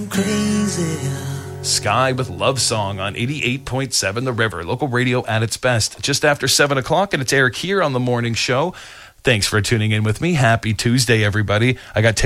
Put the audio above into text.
Crazy. Sky with Love Song on 88.7 The River, local radio at its best. Just after 7 o'clock, and it's Eric here on The Morning Show. Thanks for tuning in with me. Happy Tuesday, everybody. I got